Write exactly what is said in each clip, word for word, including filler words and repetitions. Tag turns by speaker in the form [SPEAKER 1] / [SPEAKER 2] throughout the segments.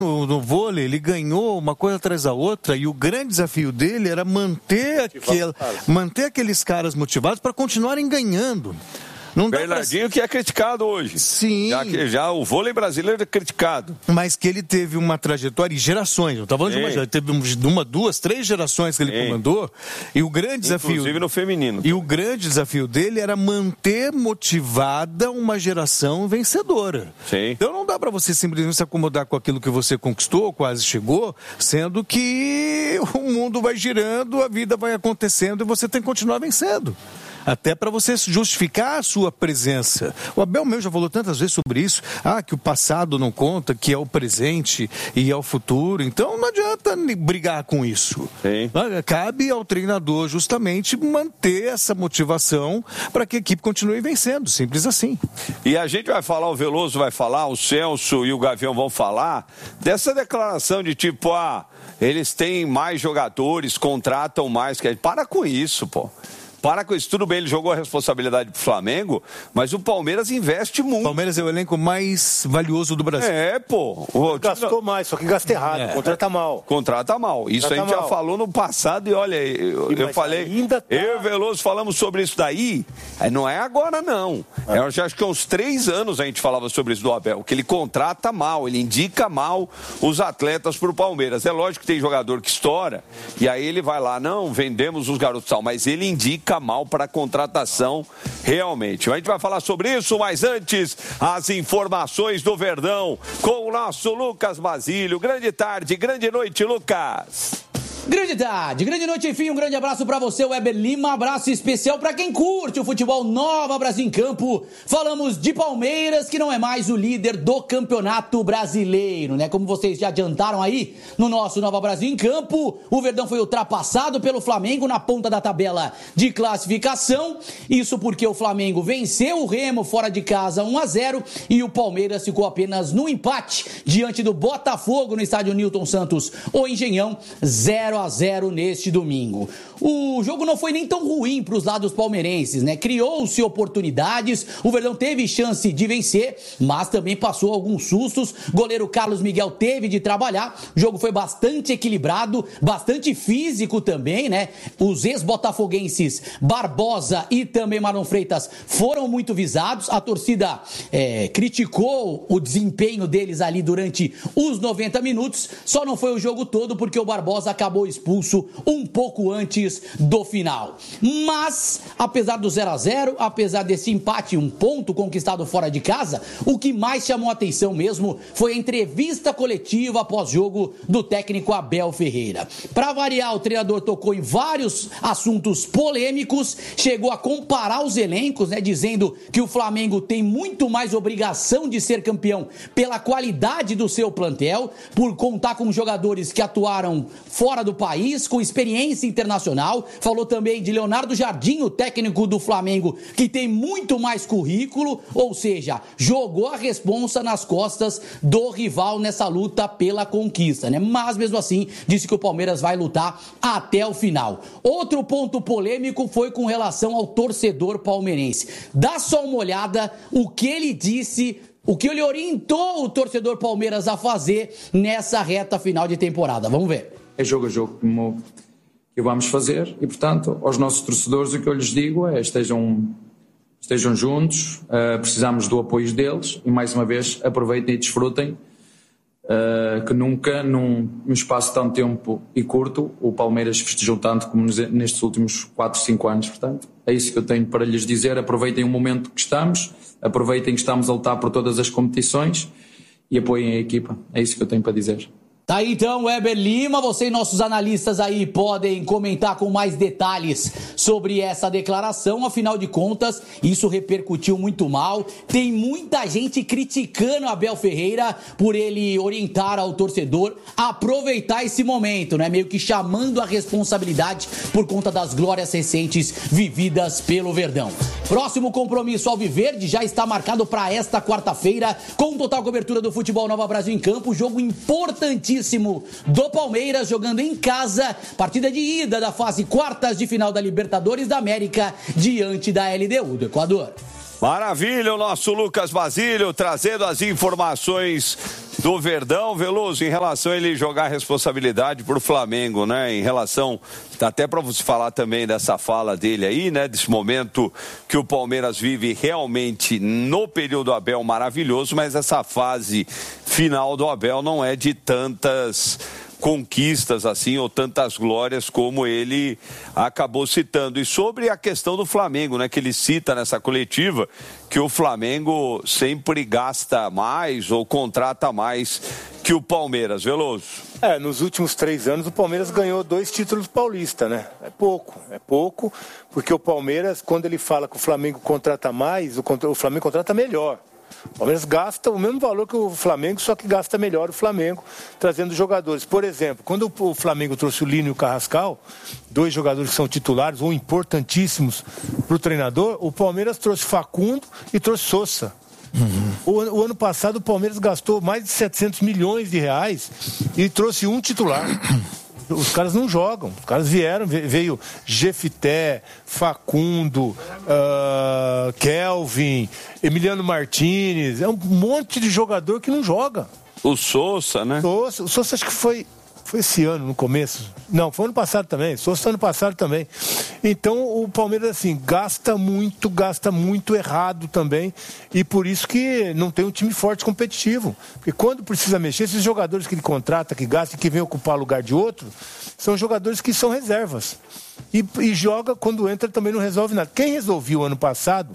[SPEAKER 1] No, no vôlei, ele ganhou uma coisa atrás da outra e o grande desafio dele era manter, aquel, manter aqueles caras motivados para continuarem ganhando.
[SPEAKER 2] Não Bernardinho pra... que é criticado hoje.
[SPEAKER 1] Sim.
[SPEAKER 2] Já, que, já o vôlei brasileiro é criticado.
[SPEAKER 1] Mas que ele teve uma trajetória em gerações. Não estava falando de uma geração. Teve uma, duas, três gerações que ele Sim. comandou. E o grande desafio...
[SPEAKER 2] Inclusive no feminino.
[SPEAKER 1] E o grande desafio dele era manter motivada uma geração vencedora.
[SPEAKER 2] Sim.
[SPEAKER 1] Então não dá para você simplesmente se acomodar com aquilo que você conquistou, quase chegou, sendo que o mundo vai girando, a vida vai acontecendo e você tem que continuar vencendo. Até para você justificar a sua presença. O Abel mesmo já falou tantas vezes sobre isso. Ah, que o passado não conta, que é o presente e é o futuro. Então não adianta brigar com isso.
[SPEAKER 2] Sim.
[SPEAKER 1] Cabe ao treinador justamente manter essa motivação para que a equipe continue vencendo. Simples assim.
[SPEAKER 2] E a gente vai falar, o Veloso vai falar, o Celso e o Gavião vão falar dessa declaração de tipo, ah, eles têm mais jogadores, contratam mais. Para com isso, pô. Para com isso, tudo bem, ele jogou a responsabilidade pro Flamengo, mas o Palmeiras investe muito. O
[SPEAKER 1] Palmeiras é o elenco mais valioso do Brasil.
[SPEAKER 2] É, pô.
[SPEAKER 3] O... Gastou mais, só que gasta errado, é. contrata mal.
[SPEAKER 2] Contrata mal. Isso contrata a gente mal. já falou no passado e olha, eu, eu falei, ainda tá... eu e o Veloso falamos sobre isso daí, não é agora não. É. Eu já acho que há uns três anos a gente falava sobre isso do Abel, que ele contrata mal, ele indica mal os atletas pro Palmeiras. É lógico que tem jogador que estoura, e aí ele vai lá, não, vendemos os garotos tal, mas ele indica mal para a contratação, realmente. A gente vai falar sobre isso, mas antes, as informações do Verdão com o nosso Lucas Basílio. Grande tarde, grande noite, Lucas.
[SPEAKER 4] Grande tarde, grande noite, enfim, um grande abraço pra você, Weber Lima, abraço especial pra quem curte o futebol Nova Brasil em Campo. Falamos de Palmeiras, que não é mais o líder do Campeonato Brasileiro, né? Como vocês já adiantaram aí no nosso Nova Brasil em Campo, o Verdão foi ultrapassado pelo Flamengo na ponta da tabela de classificação. Isso porque o Flamengo venceu o Remo fora de casa um a zero e o Palmeiras ficou apenas no empate diante do Botafogo no estádio Newton Santos, o Engenhão, zero a zero neste domingo. O jogo não foi nem tão ruim para os lados palmeirenses, né? Criou-se oportunidades, o Verdão teve chance de vencer, mas também passou alguns sustos. Goleiro Carlos Miguel teve de trabalhar. O jogo foi bastante equilibrado, bastante físico também, né? Os ex-botafoguenses Barbosa e também Marlon Freitas foram muito visados. A torcida é, criticou o desempenho deles ali durante os noventa minutos. Só não foi o jogo todo porque o Barbosa acabou expulso um pouco antes do final. Mas, apesar do zero a zero, apesar desse empate, um ponto conquistado fora de casa, o que mais chamou a atenção mesmo foi a entrevista coletiva após jogo do técnico Abel Ferreira. Para variar, o treinador tocou em vários assuntos polêmicos, chegou a comparar os elencos, né, dizendo que o Flamengo tem muito mais obrigação de ser campeão pela qualidade do seu plantel, por contar com jogadores que atuaram fora do país, com experiência internacional. Falou também de Leonardo Jardim, o técnico do Flamengo, que tem muito mais currículo, ou seja, jogou a responsa nas costas do rival nessa luta pela conquista, né? Mas mesmo assim, disse que o Palmeiras vai lutar até o final. Outro ponto polêmico foi com relação ao torcedor palmeirense. Dá só uma olhada o que ele disse, o que ele orientou o torcedor Palmeiras a fazer nessa reta final de temporada. Vamos ver.
[SPEAKER 5] É jogo a jogo como que vamos fazer e, portanto, aos nossos torcedores o que eu lhes digo é estejam, estejam juntos, uh, precisamos do apoio deles e, mais uma vez, aproveitem e desfrutem uh, que nunca, num, num espaço de tanto tempo e curto, o Palmeiras festejou tanto como nos, nestes últimos quatro, cinco anos, portanto, é isso que eu tenho para lhes dizer. Aproveitem o momento que estamos, aproveitem que estamos a lutar por todas as competições e apoiem a equipa. É isso que eu tenho para dizer.
[SPEAKER 4] Tá aí então, Weber Lima, você e nossos analistas aí podem comentar com mais detalhes sobre essa declaração. Afinal de contas, isso repercutiu muito mal. Tem muita gente criticando Abel Ferreira por ele orientar ao torcedor a aproveitar esse momento, né? Meio que chamando a responsabilidade por conta das glórias recentes vividas pelo Verdão. Próximo compromisso alviverde já está marcado para esta quarta-feira, com total cobertura do Futebol Nova Brasil em Campo, jogo importantíssimo do Palmeiras, jogando em casa, partida de ida da fase quartas de final da Libertadores da América, diante da L D U do Equador.
[SPEAKER 2] Maravilha, o nosso Lucas Basílio trazendo as informações do Verdão. Veloso, em relação a ele jogar a responsabilidade pro Flamengo, né? Em relação, até para você falar também dessa fala dele aí, né? Desse momento que o Palmeiras vive realmente no período Abel maravilhoso, mas essa fase final do Abel não é de tantas conquistas assim ou tantas glórias como ele acabou citando. E sobre a questão do Flamengo, né, que ele cita nessa coletiva, que o Flamengo sempre gasta mais ou contrata mais que o Palmeiras. Veloso.
[SPEAKER 3] É, nos últimos três anos o Palmeiras ganhou dois títulos paulistas, né? É pouco, é pouco, porque o Palmeiras, quando ele fala que o Flamengo contrata mais, o, o Flamengo contrata melhor. O Palmeiras gasta o mesmo valor que o Flamengo, só que gasta melhor o Flamengo, trazendo jogadores. Por exemplo, quando o Flamengo trouxe o Lino e o Carrascal, dois jogadores que são titulares ou importantíssimos para o treinador, o Palmeiras trouxe Facundo e trouxe Sousa. Uhum. O, o ano passado o Palmeiras gastou mais de setecentos milhões de reais e trouxe um titular. Os caras não jogam, os caras vieram, veio Jefité, Facundo, uh, Kelvin, Emiliano Martínez, é um monte de jogador que não joga.
[SPEAKER 2] O Sousa, né?
[SPEAKER 3] Sousa, o Sousa acho que foi, foi esse ano, no começo. Não, foi ano passado também, Sousa ano passado também. Então o Palmeiras, assim, gasta muito, gasta muito errado também, e por isso que não tem um time forte competitivo. Porque quando precisa mexer, esses jogadores que ele contrata, que gasta e que vem ocupar lugar de outro, são jogadores que são reservas. E, e joga, quando entra, também não resolve nada. Quem resolveu ano passado,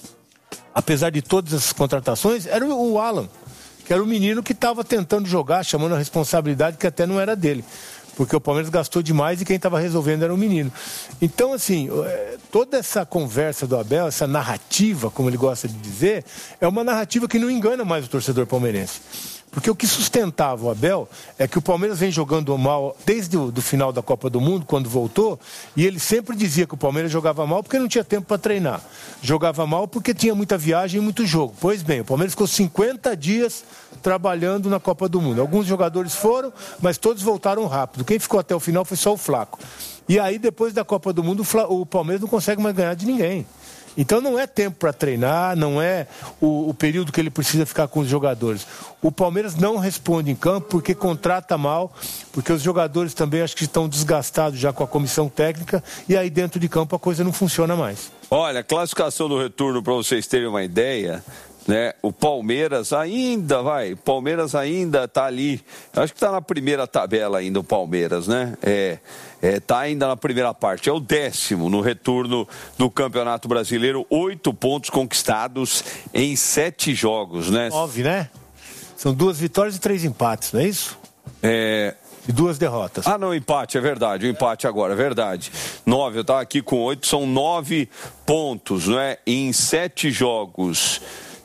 [SPEAKER 3] apesar de todas essas contratações, era o Alan, que era o menino que estava tentando jogar, chamando a responsabilidade que até não era dele. Porque o Palmeiras gastou demais e quem estava resolvendo era o menino. Então, assim, toda essa conversa do Abel, essa narrativa, como ele gosta de dizer, é uma narrativa que não engana mais o torcedor palmeirense. Porque o que sustentava o Abel é que o Palmeiras vem jogando mal desde o do final da Copa do Mundo, quando voltou, e ele sempre dizia que o Palmeiras jogava mal porque não tinha tempo para treinar. Jogava mal porque tinha muita viagem e muito jogo. Pois bem, o Palmeiras ficou cinquenta dias trabalhando na Copa do Mundo. Alguns jogadores foram, mas todos voltaram rápido. Quem ficou até o final foi só o Flaco. E aí, depois da Copa do Mundo, o Palmeiras não consegue mais ganhar de ninguém. Então não é tempo para treinar, não é o, o período que ele precisa ficar com os jogadores. O Palmeiras não responde em campo porque contrata mal, porque os jogadores também acho que estão desgastados já com a comissão técnica, e aí dentro de campo a coisa não funciona mais.
[SPEAKER 2] Olha, classificação do retorno, para vocês terem uma ideia, né? O Palmeiras ainda, vai, Palmeiras ainda tá ali, acho que tá na primeira tabela ainda o Palmeiras, né? É, é, tá ainda na primeira parte, é o décimo no retorno do Campeonato Brasileiro, oito pontos conquistados em sete jogos, né?
[SPEAKER 3] Nove, né? São duas vitórias e três empates, não é isso?
[SPEAKER 2] É...
[SPEAKER 3] E duas derrotas.
[SPEAKER 2] Ah, não, empate, é verdade, o empate agora, é verdade. Nove, eu tava aqui com oito, são nove pontos, né? Em sete jogos.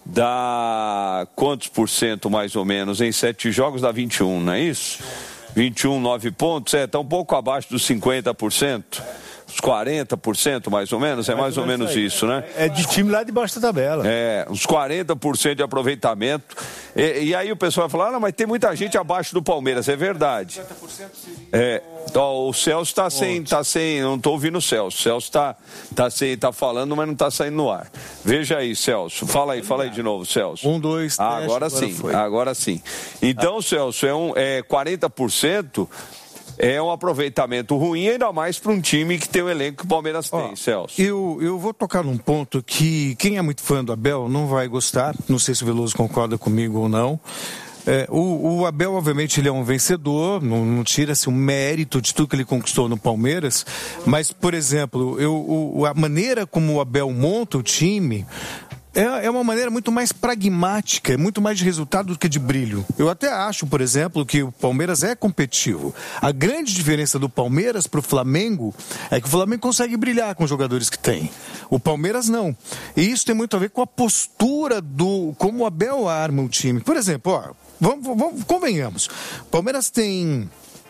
[SPEAKER 2] Dá quantos por cento mais ou menos? Em sete jogos dá vinte e um, não é isso? vinte e um, nove pontos, é, está um pouco abaixo dos cinquenta por cento. Uns quarenta por cento mais ou menos, é mais, mais ou, ou menos, menos isso, né?
[SPEAKER 3] É de time lá debaixo da tabela.
[SPEAKER 2] É, uns quarenta por cento de aproveitamento. E, e aí o pessoal vai falar, ah, não, mas tem muita gente abaixo do Palmeiras, é verdade. É, ó, o Celso está sem, tá sem, não estou ouvindo o Celso. O Celso está tá sem, tá falando, mas não está saindo no ar. Veja aí, Celso. Fala aí, fala aí de novo, Celso.
[SPEAKER 1] Um, dois, três.
[SPEAKER 2] Ah, agora sim, agora, agora sim. Então, ah. Celso, é, um, é quarenta por cento. É um aproveitamento ruim, ainda mais para um time que tem o elenco que o Palmeiras tem,
[SPEAKER 1] Ó,
[SPEAKER 2] Celso.
[SPEAKER 1] Eu, eu vou tocar num ponto que quem é muito fã do Abel não vai gostar, não sei se o Veloso concorda comigo ou não. É, o, o Abel, obviamente, ele é um vencedor, não, não tira-se o mérito de tudo que ele conquistou no Palmeiras, mas, por exemplo, eu, o, a maneira como o Abel monta o time... É uma maneira muito mais pragmática, é muito mais de resultado do que de brilho. Eu até acho, por exemplo, que o Palmeiras é competitivo. A grande diferença do Palmeiras para o Flamengo é que o Flamengo consegue brilhar com os jogadores que tem. O Palmeiras não. E isso tem muito a ver com a postura do... como o Abel arma o time. Por exemplo, ó, vamos, vamos, convenhamos. O Palmeiras tem...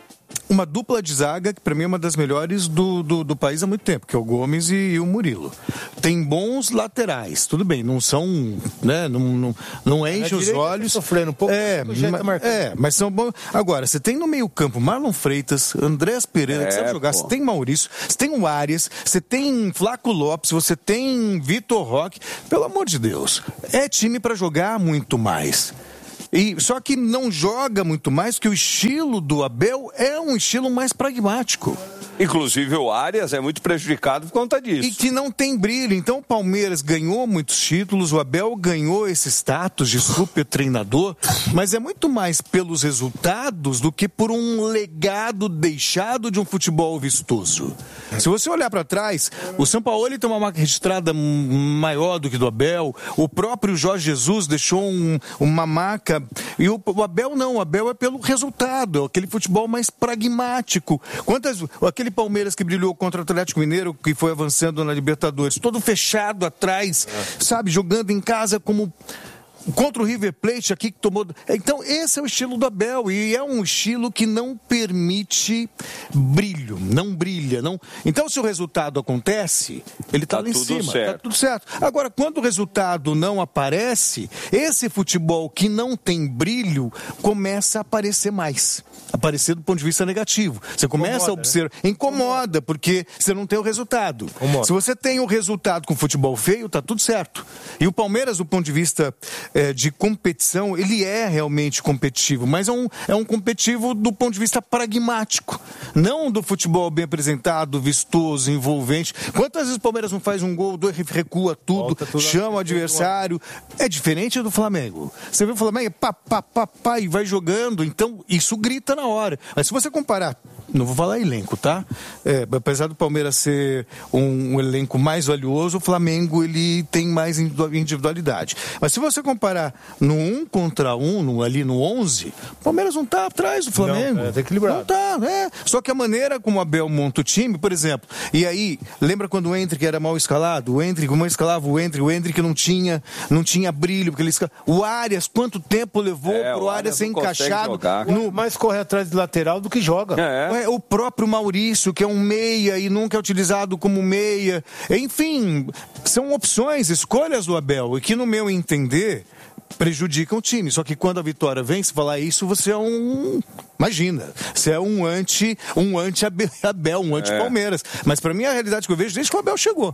[SPEAKER 1] uma dupla de zaga que para mim é uma das melhores do, do, do país há muito tempo, que é o Gomes e, e o Murilo. Tem bons laterais, tudo bem, não são, né, não, não, não enche os olhos.
[SPEAKER 3] Tá sofrendo um pouco,
[SPEAKER 1] é, mas, é, mas são bons. Agora, você tem no meio campo Marlon Freitas, Andrés Pereira, é, que sabe jogar, pô. Você tem Maurício, você tem o Arias, você tem Flaco Lopes, você tem Vitor Roque, pelo amor de Deus, é time para jogar muito mais. E, só que não joga muito mais, que o estilo do Abel é um estilo mais pragmático.
[SPEAKER 2] Inclusive o Arias é muito prejudicado por conta disso.
[SPEAKER 1] E que não tem brilho. Então o Palmeiras ganhou muitos títulos, o Abel ganhou esse status de super treinador, mas é muito mais pelos resultados do que por um legado deixado de um futebol vistoso. Se você olhar para trás, o São Paulo tem uma marca registrada maior do que do Abel, o próprio Jorge Jesus deixou um, uma marca, e o, o Abel não, o Abel é pelo resultado, é aquele futebol mais pragmático. Quantas, aquele Palmeiras que brilhou contra o Atlético Mineiro, que foi avançando na Libertadores, todo fechado atrás, é. sabe, jogando em casa como... Contra o River Plate aqui que tomou... Então esse é o estilo do Abel e é um estilo que não permite brilho, não brilha. Não... Então se o resultado acontece, ele está tá lá em cima, certo. Tá tudo certo. Agora, quando o resultado não aparece, esse futebol que não tem brilho começa a aparecer mais. Aparecer do ponto de vista negativo. Você começa incomoda, a observar... Né? Incomoda, porque você não tem o resultado. Incomoda. Se você tem o resultado com futebol feio, tá tudo certo. E o Palmeiras, do ponto de vista... É, de competição, ele é realmente competitivo, mas é um, é um competitivo do ponto de vista pragmático, não do futebol bem apresentado, vistoso, envolvente. Quantas vezes o Palmeiras não faz um gol, dois, recua tudo, tudo chama o adversário? É diferente do Flamengo. Você vê o Flamengo, pá, pá, pá, pá, e vai jogando, então isso grita na hora. Mas se você comparar, não vou falar elenco, tá? É, apesar do Palmeiras ser um, um elenco mais valioso, o Flamengo ele tem mais individualidade. Mas se você comparar no um contra um, no, ali no onze, o Palmeiras não está atrás do Flamengo. Não, é, tá equilibrado. Não está, é. Só que a maneira como o Abel monta o time, por exemplo, e aí, lembra quando o Endrick era mal escalado? O Endrick, como escalava o Endrick, o Endrick não tinha, não tinha brilho, porque ele escal... O Arias, quanto tempo levou é, pro Arias ser encaixado?
[SPEAKER 3] No... Mais corre atrás de lateral do que joga.
[SPEAKER 1] É. É, o próprio Maurício, que é um meia e nunca é utilizado como meia. Enfim, são opções, escolhas do Abel, e que no meu entender prejudicam o time. Só que quando a vitória vem, se falar isso, você é um... Imagina, você é um anti, um anti-Abel, um anti-Palmeiras. É. Mas para mim a realidade que eu vejo desde que o Abel chegou.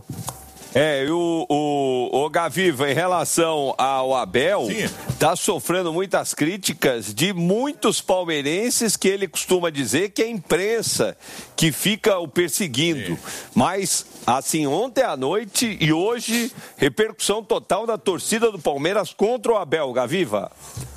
[SPEAKER 2] É, o, o, o Gaviva, em relação ao Abel, Sim. tá sofrendo muitas críticas de muitos palmeirenses que ele costuma dizer que é a imprensa que fica o perseguindo. Sim. Mas, assim, ontem à noite e hoje, repercussão total da torcida do Palmeiras contra o Abel, Gaviva.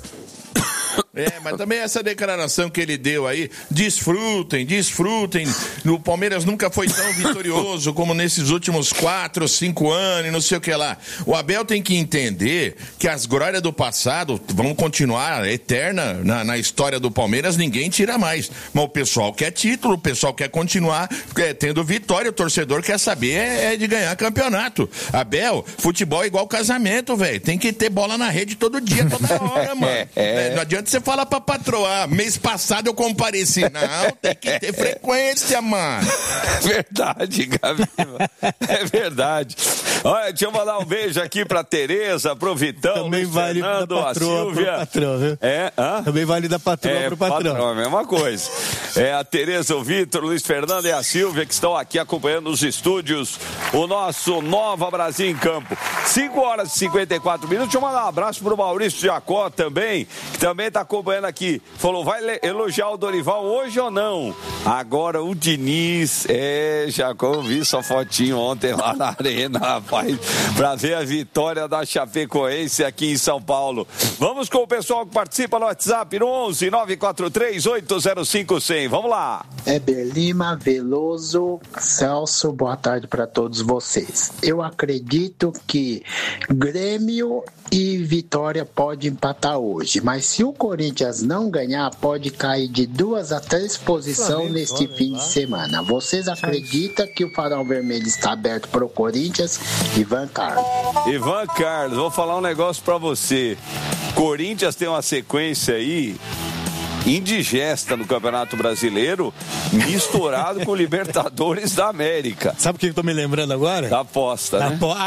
[SPEAKER 6] É, mas também essa declaração que ele deu aí, desfrutem, desfrutem, o Palmeiras nunca foi tão vitorioso como nesses últimos quatro, cinco anos e não sei o que lá. O Abel tem que entender que as glórias do passado vão continuar eterna na, na história do Palmeiras, ninguém tira mais. Mas o pessoal quer título, o pessoal quer continuar é, tendo vitória, o torcedor quer saber é, é de ganhar campeonato. Abel, futebol é igual casamento, velho, tem que ter bola na rede todo dia, toda hora, mano. É, não adianta você falar pra patroa, mês passado eu compareci. Não, tem que ter frequência, mano.
[SPEAKER 2] Verdade, Gaviva. É verdade. Olha, deixa eu mandar um beijo aqui pra Tereza, pro Vitão,
[SPEAKER 1] também
[SPEAKER 2] Luiz
[SPEAKER 1] vale
[SPEAKER 2] Fernando,
[SPEAKER 1] da patroa,
[SPEAKER 2] a Silvia.
[SPEAKER 1] Pro patrão, viu?
[SPEAKER 2] É, hã?
[SPEAKER 1] Também vale da patroa
[SPEAKER 2] é,
[SPEAKER 1] pro patrão.
[SPEAKER 2] patrão. É a mesma coisa. É a Tereza, o Vitor, o Luiz Fernando e a Silvia que estão aqui acompanhando os estúdios, o nosso Nova Brasil em Campo. cinco horas e cinquenta e quatro minutos. Deixa eu mandar um abraço pro Maurício Jacó também, que também tá acompanhando aqui. Falou, vai elogiar o Dorival hoje ou não? Agora o Diniz, é, Jacó, eu vi sua fotinho ontem lá na arena, rapaz, pra ver a vitória da Chapecoense aqui em São Paulo. Vamos com o pessoal que participa no WhatsApp no onze nove quatro três oito zero cinco zero zero. Vamos lá.
[SPEAKER 7] Heber Lima, Veloso, Celso, boa tarde para todos vocês. Eu acredito que Grêmio e Vitória pode empatar hoje, mas se o Corinthians não ganhar, pode cair de duas a três posições neste fim de semana. Vocês acreditam que o farol vermelho está aberto para o Corinthians? Ivan Carlos.
[SPEAKER 2] Ivan Carlos, vou falar um negócio para você. Corinthians tem uma sequência aí indigesta no Campeonato Brasileiro, misturado com Libertadores da América.
[SPEAKER 1] Sabe o que eu tô me lembrando agora?
[SPEAKER 2] Da aposta,
[SPEAKER 1] da
[SPEAKER 2] né?
[SPEAKER 1] Po...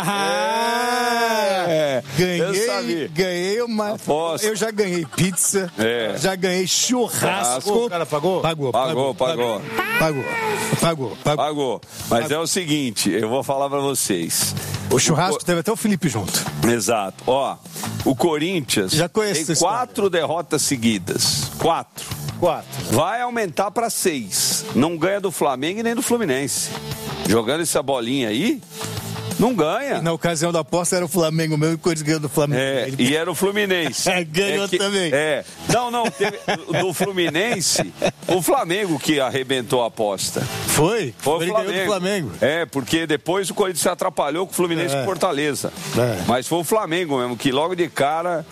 [SPEAKER 1] Ah, é, ganhei, ganhei uma...
[SPEAKER 2] Aposta.
[SPEAKER 1] Eu já ganhei pizza, é. já ganhei churrasco.
[SPEAKER 3] O cara pagou?
[SPEAKER 1] Pagou,
[SPEAKER 2] pagou, pagou.
[SPEAKER 1] Pagou, pagou. Pagou. pagou.
[SPEAKER 2] pagou. Mas
[SPEAKER 1] pagou.
[SPEAKER 2] É o seguinte, eu vou falar pra vocês.
[SPEAKER 1] O churrasco o... teve até o Felipe junto.
[SPEAKER 2] Exato. Ó, o Corinthians
[SPEAKER 1] já
[SPEAKER 2] tem quatro derrotas seguidas. Quatro.
[SPEAKER 3] Quatro.
[SPEAKER 2] Vai aumentar pra seis. Não ganha do Flamengo e nem do Fluminense. Jogando essa bolinha aí, não ganha.
[SPEAKER 1] E na ocasião da aposta era o Flamengo mesmo e o Corinthians ganhou do Flamengo.
[SPEAKER 2] É, e era o Fluminense.
[SPEAKER 1] É, ganhou
[SPEAKER 2] é que,
[SPEAKER 1] também.
[SPEAKER 2] É. Não, não, teve, do Fluminense, o Flamengo que arrebentou a aposta.
[SPEAKER 1] Foi?
[SPEAKER 2] Foi o Flamengo.
[SPEAKER 1] Ganhou do Flamengo.
[SPEAKER 2] É, porque depois o Corinthians se atrapalhou com o Fluminense é. e Fortaleza. É. Mas foi o Flamengo mesmo, que logo de cara,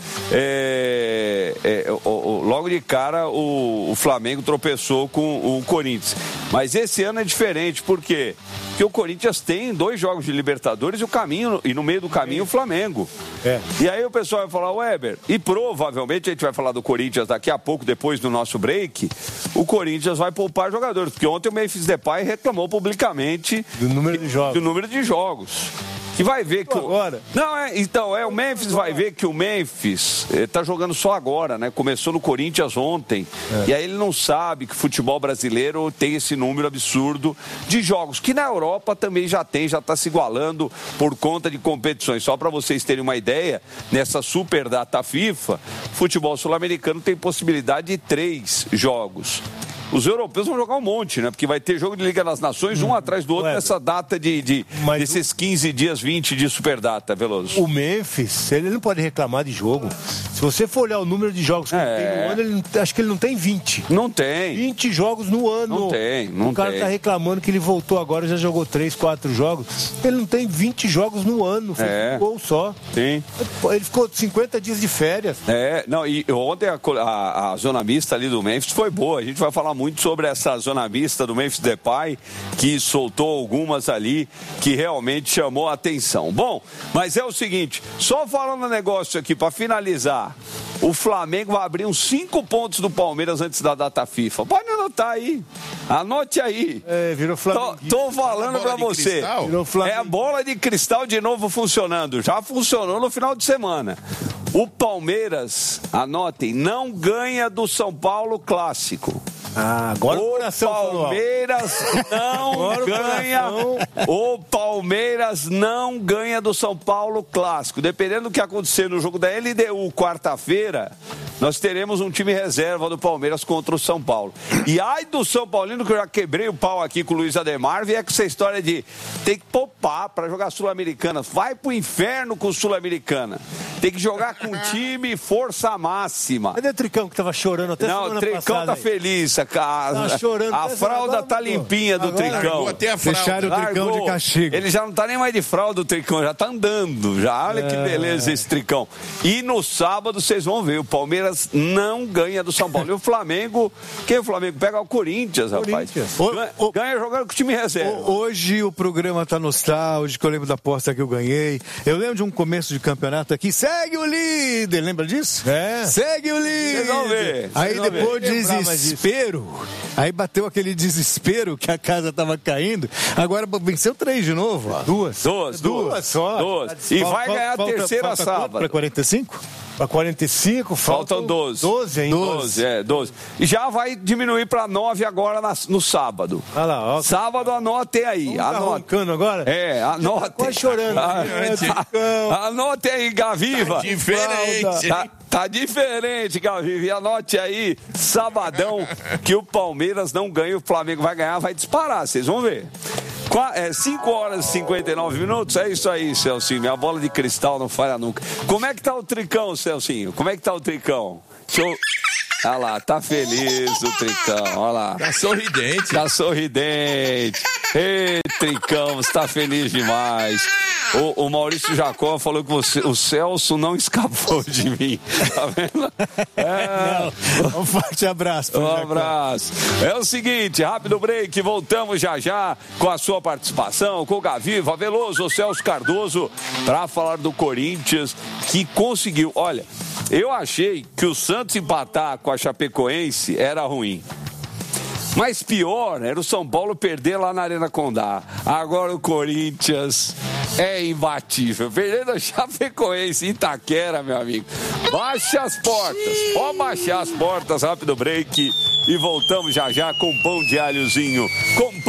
[SPEAKER 2] é, é, o, o, logo de cara o, o Flamengo tropeçou com o Corinthians. Mas esse ano é diferente, por quê? Porque o Corinthians tem dois jogos de Libertadores e o caminho, e no meio do caminho o Flamengo.
[SPEAKER 3] É.
[SPEAKER 2] E aí o pessoal vai falar, Weber, e provavelmente a gente vai falar do Corinthians daqui a pouco, depois do nosso break, o Corinthians vai poupar jogadores, porque ontem o Memphis Depay reclamou publicamente
[SPEAKER 3] do número de jogos.
[SPEAKER 2] Do número de jogos. Que vai ver que
[SPEAKER 3] agora.
[SPEAKER 2] O... Não, é, então, é, o Memphis vai ver que o Memphis está jogando só agora, né? Começou no Corinthians ontem. É. E aí ele não sabe que o futebol brasileiro tem esse número absurdo de jogos, que na Europa também já tem, já está se igualando por conta de competições. Só para vocês terem uma ideia, nessa super data FIFA, futebol sul-americano tem possibilidade de três jogos. Os europeus vão jogar um monte, né? Porque vai ter jogo de Liga das Nações, um hum, atrás do outro, ué, nessa data de, de desses quinze dias, vinte de superdata, Veloso.
[SPEAKER 3] O Memphis, ele não pode reclamar de jogo. Se você for olhar o número de jogos que é. ele tem no ano, ele, acho que ele não tem vinte.
[SPEAKER 2] Não tem.
[SPEAKER 3] vinte jogos no ano.
[SPEAKER 2] Não tem, não
[SPEAKER 3] O cara
[SPEAKER 2] tem.
[SPEAKER 3] tá reclamando que ele voltou agora, já jogou três, quatro jogos. Ele não tem vinte jogos no ano, fez
[SPEAKER 2] é.
[SPEAKER 3] um gol só.
[SPEAKER 2] Sim.
[SPEAKER 3] Ele ficou cinquenta dias de férias.
[SPEAKER 2] É, não, e ontem a, a, a zona mista ali do Memphis foi boa. A gente vai falar muito sobre essa zona mista do Memphis Depay, que soltou algumas ali que realmente chamou a atenção. Bom, mas é o seguinte, só falando um negócio aqui para finalizar, o Flamengo vai abrir uns cinco pontos do Palmeiras antes da data FIFA. Pode anotar aí, anote aí.
[SPEAKER 3] É, virou Flamengo.
[SPEAKER 2] Tô, tô falando para você. É a bola de cristal de novo funcionando. Já funcionou no final de semana. O Palmeiras, anotem, não ganha do São Paulo Clássico.
[SPEAKER 3] Ah, agora
[SPEAKER 2] o Palmeiras não agora ganha. O, o Palmeiras não ganha do São Paulo Clássico. Dependendo do que acontecer no jogo da L D U quarta-feira, nós teremos um time reserva do Palmeiras contra o São Paulo. E ai do São Paulino, que eu já quebrei o pau aqui com o Luiz Ademar, vier com essa história de tem que poupar para jogar Sul-Americana. Vai pro inferno com Sul-Americana. Tem que jogar com time força máxima.
[SPEAKER 3] Cadê o Tricão que tava chorando até
[SPEAKER 2] Não, o Tricão tá aí. Feliz. A,
[SPEAKER 3] tá chorando,
[SPEAKER 2] a fralda agora, tá limpinha do agora, Tricão.
[SPEAKER 6] Até a fralda.
[SPEAKER 1] Fecharam o Tricão Largou. de castigo.
[SPEAKER 2] Ele já não tá nem mais de fralda, o Tricão, já tá andando. Já, olha é. que beleza esse Tricão. E no sábado vocês vão ver, o Palmeiras não ganha do São Paulo. E o Flamengo, quem é o Flamengo? Pega o Corinthians,
[SPEAKER 3] Corinthians.
[SPEAKER 2] rapaz. Ganha, o, ganha jogando com o time reserva.
[SPEAKER 1] Hoje o programa tá nostálgico, eu lembro da aposta que eu ganhei. Eu lembro de um começo de campeonato aqui, segue o líder, lembra disso?
[SPEAKER 3] É.
[SPEAKER 1] Segue o líder.
[SPEAKER 2] Vocês vão ver.
[SPEAKER 1] Aí
[SPEAKER 2] Vocês
[SPEAKER 1] depois desespero, aí bateu aquele desespero que a casa tava caindo, agora venceu três de novo. Ó.
[SPEAKER 2] Duas. Duas, duas. Duas só. Duas. E vai ganhar a terceira sábado.
[SPEAKER 1] Para quarenta e cinco?
[SPEAKER 3] Para quarenta e cinco, faltam,
[SPEAKER 2] faltam doze.
[SPEAKER 3] doze ainda.
[SPEAKER 2] doze, é, doze. E já vai diminuir para nove agora na, no sábado.
[SPEAKER 3] Olha lá, ó.
[SPEAKER 2] Sábado anotem aí.
[SPEAKER 3] Tá roncando agora?
[SPEAKER 2] É, anotem. Tá
[SPEAKER 3] quase chorando.
[SPEAKER 2] Ah, é, anotem aí, Gaviva.
[SPEAKER 6] Tá diferente.
[SPEAKER 2] Tá, tá diferente, Gaviva. E anote aí, sabadão, que o Palmeiras não ganha, o Flamengo vai ganhar, vai disparar, vocês vão ver. cinco horas e cinquenta e nove minutos, é isso aí, Celcinho. Minha bola de cristal não falha nunca. Como é que tá o Tricão, Celcinho? Como é que tá o Tricão? Show. Olha lá, tá feliz o Tricão, olha lá.
[SPEAKER 6] Tá sorridente.
[SPEAKER 2] Tá sorridente. Ei, Tricão, você tá feliz demais. O, o Maurício Jacó falou que você, o Celso não escapou de mim. Tá vendo? É...
[SPEAKER 1] Não, um forte abraço.
[SPEAKER 2] Um abraço. É o seguinte, rápido break, voltamos já já com a sua participação, com o Gaviva, Veloso, o Celso Cardoso, para falar do Corinthians, que conseguiu. Olha, eu achei que o Santos empatar com a Chapecoense era ruim. Mas pior era o São Paulo perder lá na Arena Condá. Agora o Corinthians é imbatível. Perdendo a Chapecoense, Itaquera, meu amigo. Baixa as portas. Pode baixar as portas, rápido break. E voltamos já já com pão de alhozinho. Com pão